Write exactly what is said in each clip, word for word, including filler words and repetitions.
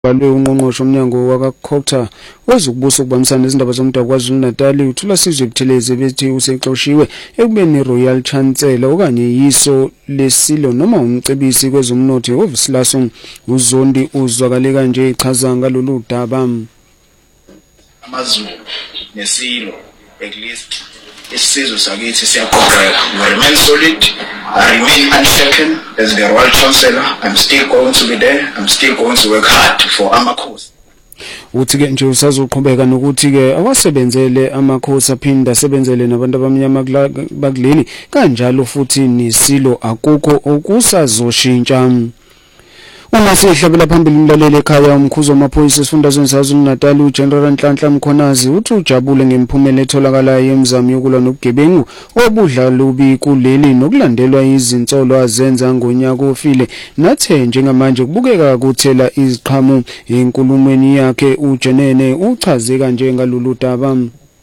balwe ungqongqoshe omnyango wakakopter wezokubusa ukubambisana nezindaba zomdabu KwaZulu-Natal uthula sizwe Buthelezi bethi usexoshiwe ekubeni Royal Chancellor okanye yiso lesilo noma umcebisi kwezomnotho oVisilaso uZondi uzwakale kanje ichaza ngalolu daba. Amazulu nesilo at least isizwe sakithi siyaqoqeka. We remain solid. I remain unshaken as the Royal Chancellor. I'm still going to be there. I'm still going to work hard for amakhosi. Uthi ke nje usazoqhubeka nokuthi ke awasebenzele amakhosi aphinda asebenzele nabantu abamnyama bakuleli kanjalo futhi nisilo akukho okusazoshintsha. Uma sihlabela phambili umlaleli ekhaya umkhuzo wamaphoyisa esifundazweni saKwaZulu-Natal uGeneral Nhlanhla Mkhonazi uthi ujabule ngemphumela etholakalayo emzamo yokulwa nobugebengu obudla lubi kuleli nokulandelwa izinsolo azenza ngonyaka ofile nathe njengamanje kubukeka kuthela iziqhamu enkulumweni yakhe uJenene uchaze kanje ngalolu daba.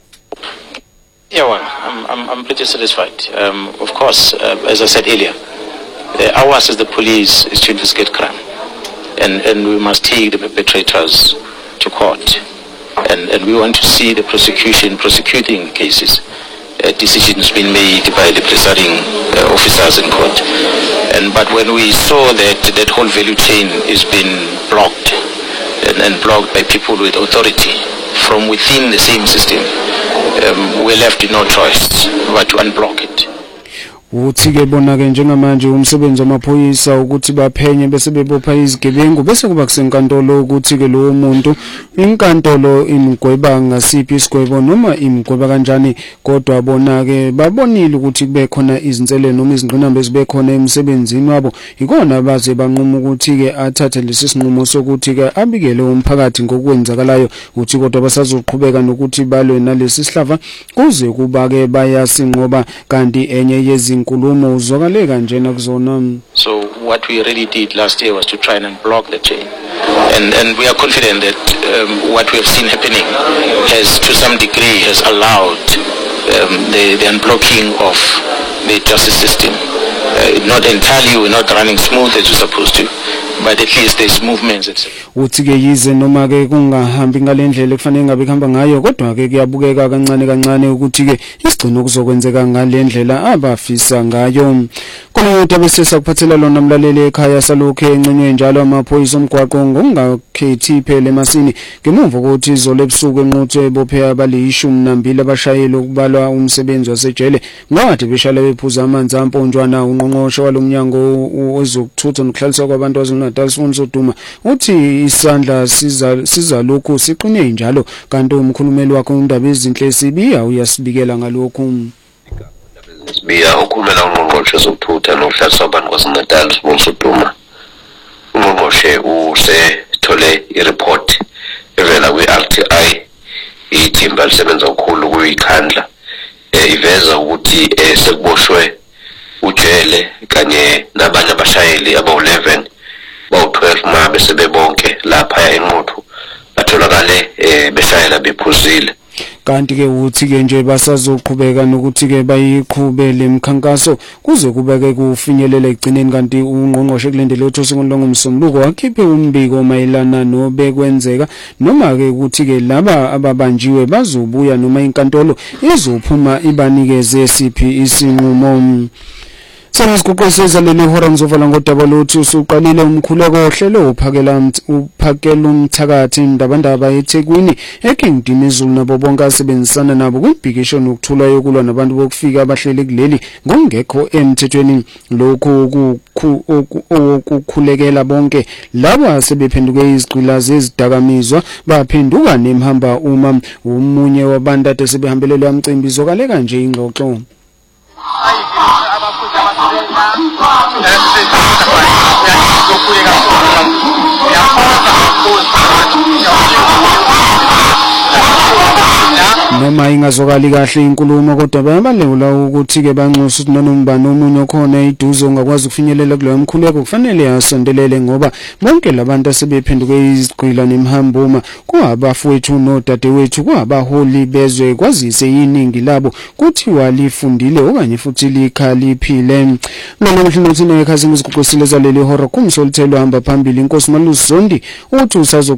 Yeah, well, I'm, I'm, I'm pretty satisfied. Um, of course, uh, as I said earlier, uh, ours as the police is to investigate crime. And, and we must take the perpetrators to court. And, and we want to see the prosecution prosecuting cases. Uh, decisions being made by the presiding uh, officers in court. And, but when we saw that that whole value chain is being blocked, and, and blocked by people with authority from within the same system, um, we're left with no choice but to unblock it. Uthi ke bona ke njengamanje umsebenzi wamaphoyisa ukuthi baphenye bese bebopha izigebengu bese kuba kusenkantolo ukuthi ke lo muntu inkantolo imgweba ngasiphi isigwebo noma imgweba kanjani kodwa bona ke babonile ukuthi kube khona izinselelo noma izingqinamba ezibe khona emsebenzini wabo ikona baze banquma ukuthi ke athathe lesi sinqumo sokuthi ke abikele umphakathi ngokwenzakalayo uthi kodwa basazoqhubeka nokuthi balwe nalesi sihlava kuze kuba ke bayasinqoba kanti enye yezi So what we really did last year was to try and unblock the chain. And, and we are confident that um, what we have seen happening has to some degree has allowed um, the, the unblocking of the justice system. Uh, not entirely, we're not running smooth as we're supposed to, but at least there's movements. Uthi ke yize noma ke kungahambi ngalendlela ekufanele ngabe khamba ngayo kodwa ke kuyabukeka kancane kancane ukuthi ke isigcino kuzokwenzeka ngalendlela abafisa ngayo. Khona into besesa kuphathela lona mlaleli ekhaya salokho encenywe njalo amaphoyisa omgwaqo ngongakhethi phela emasini ngemuva kokuthi izolo ebusuku enquthe ebophe abalishumi nambili abashayeli okubalwa umsebenzi wasejele ngathi beshala bephuza amanzi amponjwana ungqongqoshe walomnyango wezokuthutha nokuhlaliswa kwabantu kwaZulu-Natal Sifundiso Duma uthi isandla siza siza lokho siqine njalo kanti umkhulumeli wakhe undaba ezinhle sibiya uyasibikela ngalokho. Sibiya ukhulumela ungqongqoshe wezokuthutha nokuhlaliswa kwabantu kwaZulu-Natal Sifundiso Duma. Ungqongqoshe usethole ireport evela kwi-R T I ithimba lisebenza kakhulu kuyikhandla iveza ukuthi sekuboshwe ujele kanye nabanye abashayeli aba eleven bawu twelve ma bese bebonke lapha enquthu batholakale beshayela bephuzile. Kanti ke uthi ke nje basazoqhubeka nokuthi ke bayiqhubele imkhankaso kuze kubeke kufinyelela egcineni kanti ungqongqoshe kulendele uThosingolongo Msombuluko wakhiphe umbiko mayelana nobekwenzeka noma ke ukuthi ke laba ababanjiwe bazobuya noma inkantolo izophuma ibanikeze siphi isinqumo. Sanisiqoqoseza leli hora ngizovala ngodaba lothu usuqalile umkhuleko ohlelo uphakela uphakela umthakathi indabandaba eThekwini eKingdom izulu nabo bonke asebenzisana nabo kwibhikisho nokuthula yokulwa nabantu bokufika abahleli kuleli ngongekho emthethweni lokho ukukhulekela bonke laba sebephenduke izigqilazi ezidakamizwa baphenduka nemhamba uma umunye wabantu ade sebehambelelwa umcimbi zokale kanje ingxoxo. noma ingazwakali kahle inkulumo kodwa bayabalula ukuthi ke banxusa ukuthi noma ubani omunye okhona iduze ongakwazi ukufinyelela kuleyo mkhuleko kufanele asondelele ngoba bonke labantu asebephenduke izigqila nemhambuma kuabafowethu nodadewethu kuabaholi bezwe kwazise iningi labo kuthiwa lifundile okanye futhi likhaliphile. Noma mhlawumbe uthina ekhazini iziguqisile zaleli hora kumsolithelo hamba phambili inkosi Malusi Zondi uthi usazo